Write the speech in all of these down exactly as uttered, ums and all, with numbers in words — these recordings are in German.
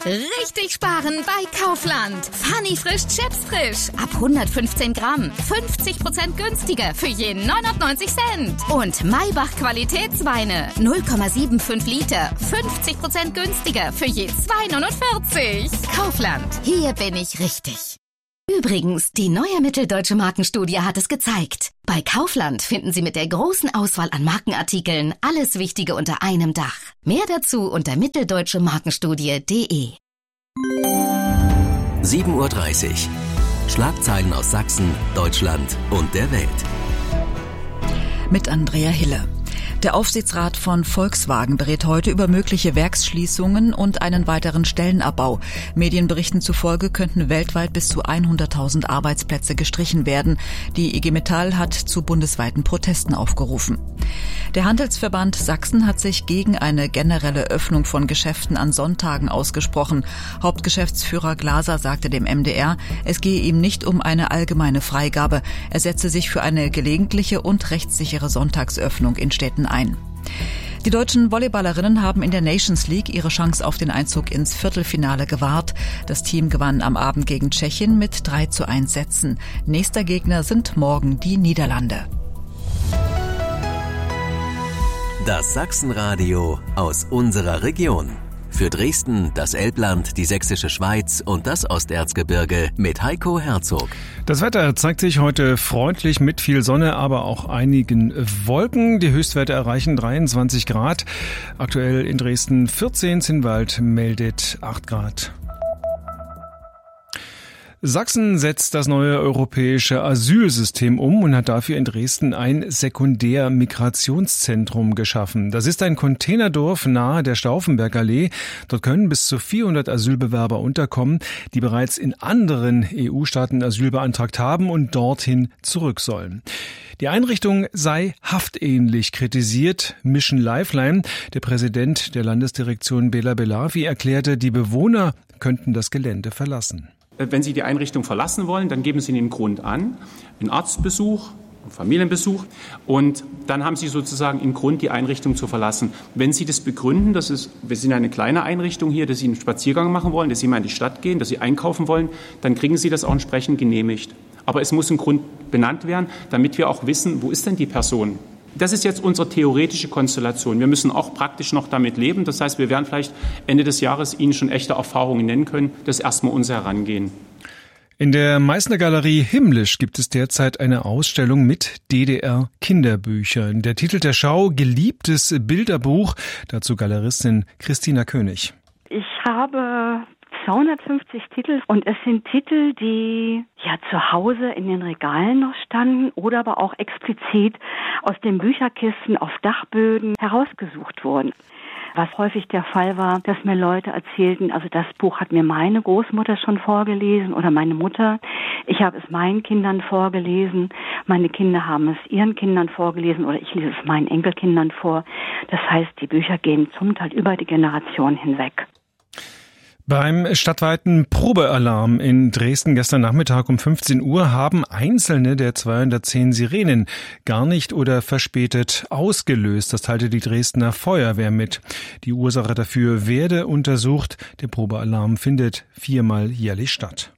Richtig sparen bei Kaufland. Funny frisch Chips frisch. Ab hundertfünfzehn Gramm. fünfzig Prozent günstiger für jeden neunundneunzig Cent. Und Maybach Qualitätsweine. null Komma fünfundsiebzig Liter. fünfzig Prozent günstiger für je zwei neunundvierzig. Kaufland. Hier bin ich richtig. Übrigens, die neue Mitteldeutsche Markenstudie hat es gezeigt. Bei Kaufland finden Sie mit der großen Auswahl an Markenartikeln alles Wichtige unter einem Dach. Mehr dazu unter mitteldeutsche markenstudie punkt de. sieben Uhr dreißig. Schlagzeilen aus Sachsen, Deutschland und der Welt. Mit Andrea Hille. Der Aufsichtsrat von Volkswagen berät heute über mögliche Werksschließungen und einen weiteren Stellenabbau. Medienberichten zufolge könnten weltweit bis zu hunderttausend Arbeitsplätze gestrichen werden. Die I G Metall hat zu bundesweiten Protesten aufgerufen. Der Handelsverband Sachsen hat sich gegen eine generelle Öffnung von Geschäften an Sonntagen ausgesprochen. Hauptgeschäftsführer Glaser sagte dem M D R, es gehe ihm nicht um eine allgemeine Freigabe. Er setze sich für eine gelegentliche und rechtssichere Sonntagsöffnung in Städten ein. Die deutschen Volleyballerinnen haben in der Nations League ihre Chance auf den Einzug ins Viertelfinale gewahrt. Das Team gewann am Abend gegen Tschechien mit drei zu eins Sätzen. Nächster Gegner sind morgen die Niederlande. Das Sachsenradio aus unserer Region. Für Dresden, das Elbland, die Sächsische Schweiz und das Osterzgebirge mit Heiko Herzog. Das Wetter zeigt sich heute freundlich mit viel Sonne, aber auch einigen Wolken. Die Höchstwerte erreichen dreiundzwanzig Grad. Aktuell in Dresden vierzehn, Zinnwald meldet acht Grad. Sachsen setzt das neue europäische Asylsystem um und hat dafür in Dresden ein Sekundärmigrationszentrum geschaffen. Das ist ein Containerdorf nahe der Stauffenbergallee. Dort können bis zu vierhundert Asylbewerber unterkommen, die bereits in anderen E U-Staaten Asyl beantragt haben und dorthin zurück sollen. Die Einrichtung sei haftähnlich kritisiert. Mission Lifeline, der Präsident der Landesdirektion Bela Belavi, erklärte, die Bewohner könnten das Gelände verlassen. Wenn Sie die Einrichtung verlassen wollen, dann geben Sie den Grund an, einen Arztbesuch, einen Familienbesuch, und dann haben Sie sozusagen einen Grund, die Einrichtung zu verlassen. Wenn Sie das begründen, das ist, wir sind eine kleine Einrichtung hier, dass Sie einen Spaziergang machen wollen, dass Sie mal in die Stadt gehen, dass Sie einkaufen wollen, dann kriegen Sie das auch entsprechend genehmigt. Aber es muss ein Grund benannt werden, damit wir auch wissen, wo ist denn die Person? Das ist jetzt unsere theoretische Konstellation. Wir müssen auch praktisch noch damit leben. Das heißt, wir werden vielleicht Ende des Jahres Ihnen schon echte Erfahrungen nennen können. Das ist erstmal unser Herangehen. In der Meißner Galerie Himmlisch gibt es derzeit eine Ausstellung mit D D R-Kinderbüchern. Der Titel der Schau: Geliebtes Bilderbuch. Dazu Galeristin Christina König. Ich habe zweihundertfünfzig Titel und es sind Titel, die ja zu Hause in den Regalen noch standen oder aber auch explizit aus den Bücherkisten auf Dachböden herausgesucht wurden. Was häufig der Fall war, dass mir Leute erzählten, also das Buch hat mir meine Großmutter schon vorgelesen oder meine Mutter. Ich habe es meinen Kindern vorgelesen, meine Kinder haben es ihren Kindern vorgelesen oder ich lese es meinen Enkelkindern vor. Das heißt, die Bücher gehen zum Teil über die Generation hinweg. Beim stadtweiten Probealarm in Dresden gestern Nachmittag um fünfzehn Uhr haben einzelne der zweihundertzehn Sirenen gar nicht oder verspätet ausgelöst. Das teilte die Dresdner Feuerwehr mit. Die Ursache dafür werde untersucht. Der Probealarm findet viermal jährlich statt.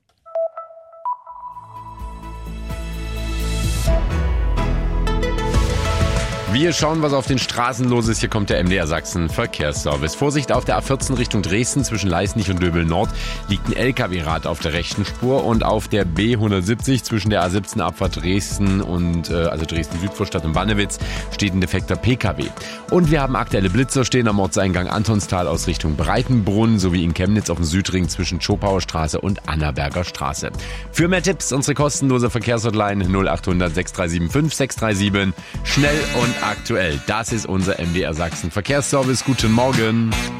Wir schauen, was auf den Straßen los ist. Hier kommt der M D R Sachsen Verkehrsservice. Vorsicht auf der A vierzehn Richtung Dresden zwischen Leisnig und Döbel Nord liegt ein L K W-Rad auf der rechten Spur und auf der B hundertsiebzig zwischen der A siebzehn Abfahrt Dresden und äh, also Dresden Südvorstadt und Bannewitz steht ein defekter P K W. Und wir haben aktuelle Blitzer stehen am Ortseingang Antonstal aus Richtung Breitenbrunn sowie in Chemnitz auf dem Südring zwischen Schopauer Straße und Annaberger Straße. Für mehr Tipps unsere kostenlose Verkehrshotline null achthundert sechs drei sieben fünf sechs drei sieben. Schnell und aktuell. Das ist unser M D R Sachsen Verkehrsservice. Guten Morgen.